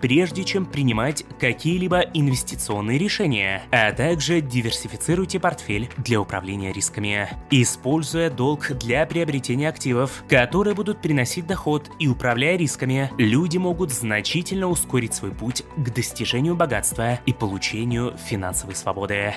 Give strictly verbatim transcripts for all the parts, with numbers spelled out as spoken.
прежде чем принимать какие-либо инвестиционные решения, а также диверсифицируйте портфель для управления рисками. Используя долг для приобретения активов, которые будут приносить доход, и управляя рисками, люди могут значительно ускорить свой путь к достижению богатства и получению финансовой свободы.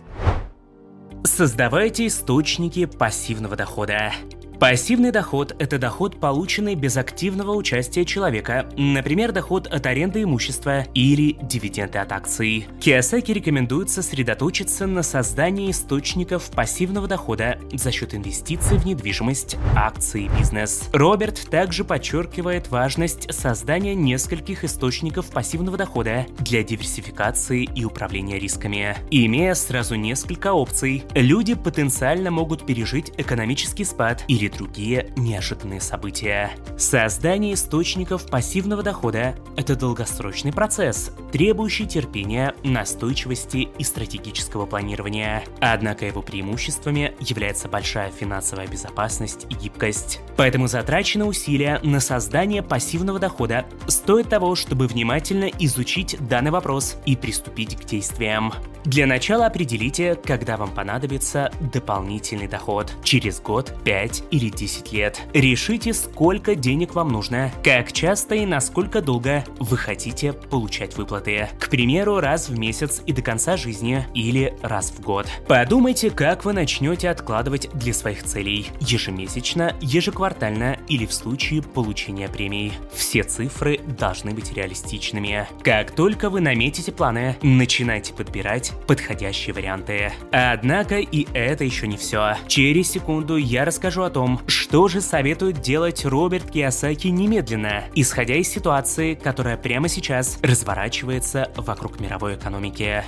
Создавайте источники пассивного дохода. Пассивный доход – это доход, полученный без активного участия человека, например, доход от аренды имущества или дивиденды от акций. Кийосаки рекомендует сосредоточиться на создании источников пассивного дохода за счет инвестиций в недвижимость, акции и бизнес. Роберт также подчеркивает важность создания нескольких источников пассивного дохода для диверсификации и управления рисками. Имея сразу несколько опций, люди потенциально могут пережить экономический спад или другие неожиданные события. Создание источников пассивного дохода – это долгосрочный процесс, требующий терпения, настойчивости и стратегического планирования. Однако его преимуществами является большая финансовая безопасность и гибкость. Поэтому затраченные усилия на создание пассивного дохода стоят того, чтобы внимательно изучить данный вопрос и приступить к действиям. Для начала определите, когда вам понадобится дополнительный доход – через год, пять или десять лет. Решите, сколько денег вам нужно, как часто и насколько долго вы хотите получать выплаты. К примеру, раз в месяц и до конца жизни или раз в год. Подумайте, как вы начнете откладывать для своих целей – ежемесячно, ежеквартально или в случае получения премий. Все цифры должны быть реалистичными. Как только вы наметите планы, начинайте подбирать подходящие варианты. Однако и это еще не все. Через секунду я расскажу о том, что же советует делать Роберт Кийосаки немедленно, исходя из ситуации, которая прямо сейчас разворачивается вокруг мировой экономики.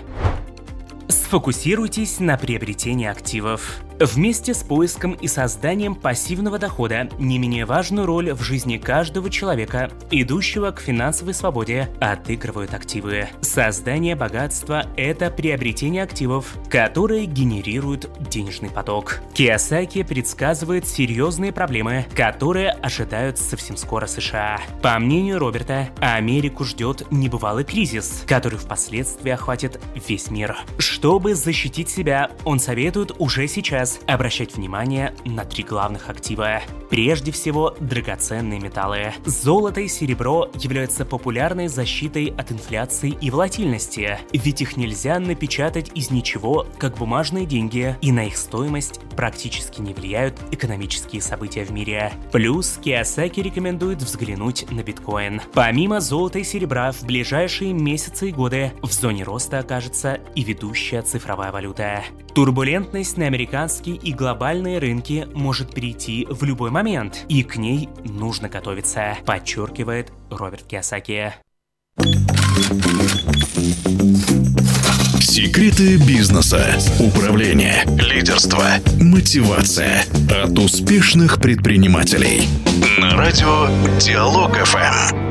Сфокусируйтесь на приобретении активов. Вместе с поиском и созданием пассивного дохода не менее важную роль в жизни каждого человека, идущего к финансовой свободе, отыгрывают активы. Создание богатства – это приобретение активов, которые генерируют денежный поток. Кийосаки предсказывает серьезные проблемы, которые ожидают совсем скоро США. По мнению Роберта, Америку ждет небывалый кризис, который впоследствии охватит весь мир. Чтобы защитить себя, он советует уже сейчас обращать внимание на три главных актива. Прежде всего, драгоценные металлы. Золото и серебро являются популярной защитой от инфляции и волатильности, ведь их нельзя напечатать из ничего, как бумажные деньги, и на их стоимость практически не влияют экономические события в мире. Плюс Кийосаки рекомендует взглянуть на биткоин. Помимо золота и серебра, в ближайшие месяцы и годы в зоне роста окажется и ведущая цифровая валюта. Турбулентность на американские и глобальные рынки может перейти в любой момент, и к ней нужно готовиться, подчеркивает Роберт Кийосаки. Секреты бизнеса, управление, лидерство, мотивация от успешных предпринимателей. На радио Диалог эф эм.